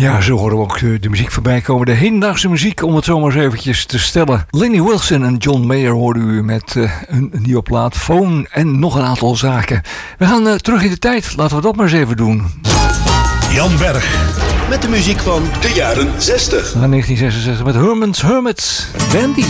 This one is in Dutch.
Ja, zo horen we ook de muziek voorbij komen. De hedendaagse muziek, om het zo maar eens eventjes te stellen. Lenny Wilson en John Mayer hoorden u met een nieuwe plaat, Phone en nog een aantal zaken. We gaan terug in de tijd. Laten we dat maar eens even doen. Jan Berg. Met de muziek van de jaren 60. Na 1966 met Herman's Hermits, Dandy.